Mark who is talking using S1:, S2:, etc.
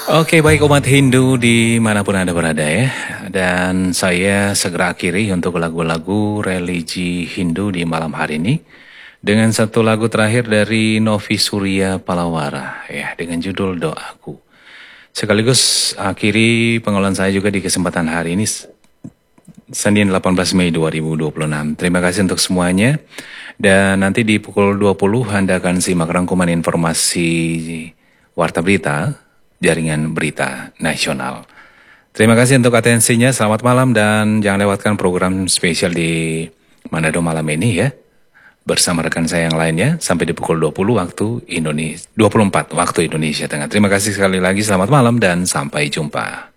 S1: Oke, baik umat Hindu dimanapun Anda berada ya. Dan saya segera akhiri untuk lagu-lagu religi Hindu di malam hari ini. Dengan satu lagu terakhir dari Novi Surya Palawara ya, dengan judul Doaku. Sekaligus akhiri pengelolaan saya juga di kesempatan hari ini, Senin 18 Mei 2026. Terima kasih untuk semuanya. Dan nanti di pukul 20 Anda akan simak rangkuman informasi Warta Berita, Jaringan Berita Nasional. Terima kasih untuk atensinya, selamat malam dan jangan lewatkan program spesial di Manado malam ini ya. Bersama rekan saya yang lainnya sampai di pukul 20 waktu Indonesia, 24 waktu Indonesia Tengah. Terima kasih sekali lagi, selamat malam dan sampai jumpa.